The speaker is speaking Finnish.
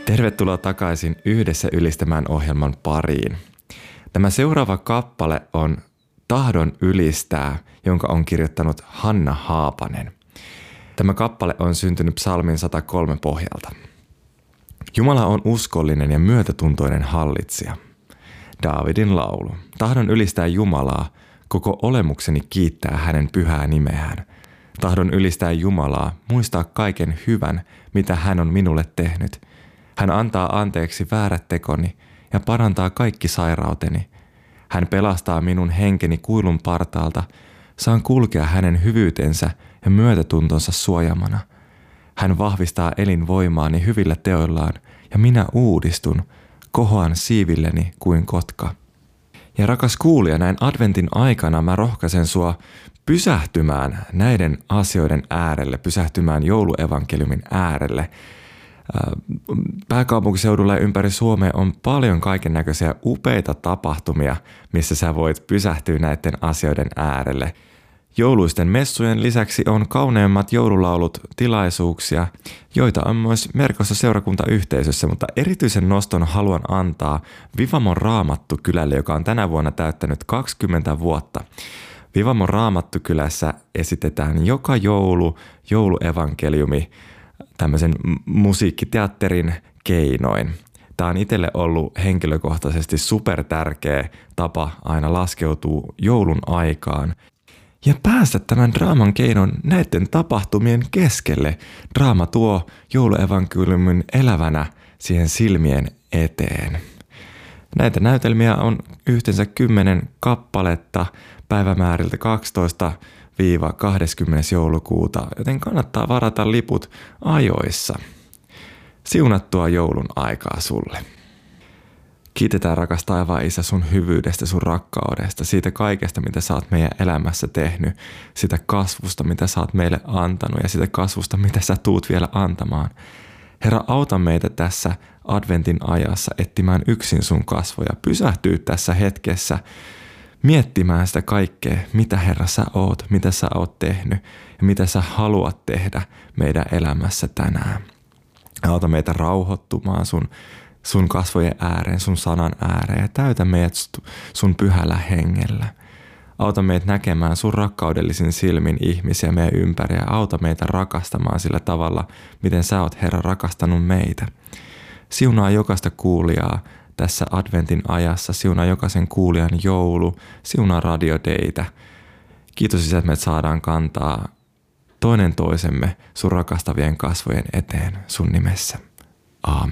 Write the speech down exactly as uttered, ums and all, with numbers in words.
Tervetuloa takaisin Yhdessä ylistämään ohjelman pariin. Tämä seuraava kappale on Tahdon ylistää, jonka on kirjoittanut Hanna Haapanen. Tämä kappale on syntynyt Psalmin sata kolme pohjalta. Jumala on uskollinen ja myötätuntoinen hallitsija. Daavidin laulu. Tahdon ylistää Jumalaa, koko olemukseni kiittää hänen pyhää nimeään. Tahdon ylistää Jumalaa, muistaa kaiken hyvän, mitä hän on minulle tehnyt. Hän antaa anteeksi väärät tekoni ja parantaa kaikki sairauteni. Hän pelastaa minun henkeni kuilun partaalta. Saan kulkea hänen hyvyytensä ja myötätuntonsa suojamana. Hän vahvistaa elinvoimaani hyvillä teoillaan ja minä uudistun, kohoan siivilleni kuin kotka. Ja rakas kuulija, näin adventin aikana mä rohkaisen sua pysähtymään näiden asioiden äärelle, pysähtymään jouluevankeliumin äärelle. Pääkaupunkiseudulla ja ympäri Suomea on paljon kaiken näköisiä upeita tapahtumia, missä sä voit pysähtyä näiden asioiden äärelle. Jouluisten messujen lisäksi on kauneimmat joululaulut tilaisuuksia, joita on myös Merkossa seurakuntayhteisössä, mutta erityisen noston haluan antaa Vivamon Raamattukylälle, joka on tänä vuonna täyttänyt kaksikymmentä vuotta. Vivamon Raamattukylässä esitetään joka joulu jouluevankeliumi tämmöisen musiikkiteatterin keinoin. Tämä on itselle ollut henkilökohtaisesti super tärkeä tapa aina laskeutua joulun aikaan ja päästä tämän draaman keinon näiden tapahtumien keskelle. Draama tuo jouluevankeliumin elävänä siihen silmien eteen. Näitä näytelmiä on yhteensä kymmenen kappaletta päivämääriltä kaksitoista kaksikymmentä joulukuuta, joten kannattaa varata liput ajoissa. Siunattua joulun aikaa sulle. Kiitetään rakas taivaan Isä sun hyvyydestä, sun rakkaudesta, siitä kaikesta, mitä sä oot meidän elämässä tehnyt, sitä kasvusta, mitä sä oot meille antanut ja sitä kasvusta, mitä sä tuut vielä antamaan. Herra, auta meitä tässä adventin ajassa etsimään yksin sun kasvoja, pysähtyy tässä hetkessä miettimään sitä kaikkea, mitä Herra sä oot, mitä sä oot tehnyt ja mitä sä haluat tehdä meidän elämässä tänään. Auta meitä rauhoittumaan sun, sun kasvojen ääreen, sun sanan ääreen ja täytä meidät sun pyhällä hengellä. Auta meitä näkemään sun rakkaudellisin silmin ihmisiä meidän ympäri ja auta meitä rakastamaan sillä tavalla, miten sä oot Herra rakastanut meitä. Siunaa jokaista kuulijaa tässä adventin ajassa, siunaa jokaisen kuulijan joulu, siunaa radiodeitä. Kiitos Isä, että me saadaan kantaa toinen toisemme sun rakastavien kasvojen eteen sun nimessä. Aamen.